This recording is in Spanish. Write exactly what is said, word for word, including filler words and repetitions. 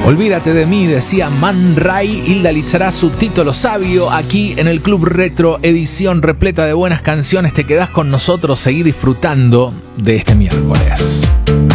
Olvídate de mí, decía Man Ray. Hilda Lizarazu, Tito Lo Sabio, aquí en el Club Retro, edición repleta de buenas canciones. Te quedás con nosotros, seguí disfrutando de este miércoles.